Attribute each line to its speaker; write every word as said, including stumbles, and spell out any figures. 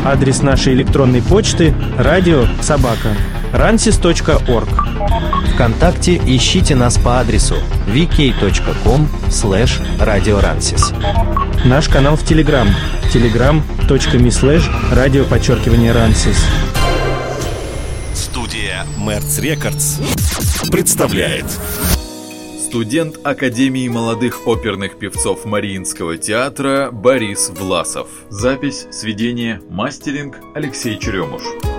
Speaker 1: Адрес нашей электронной почты – радио собака рансис точка орг.
Speaker 2: ВКонтакте ищите нас по адресу ви кей точка ком слэш радиорансис.
Speaker 1: Наш канал в Телеграм – телеграм точка ми слэш радио подчеркивание рансис.
Speaker 3: Студия Merz Records представляет.
Speaker 4: Студент Академии молодых оперных певцов Мариинского театра Борис Власов. Запись, сведение, мастеринг Алексей Черемуш.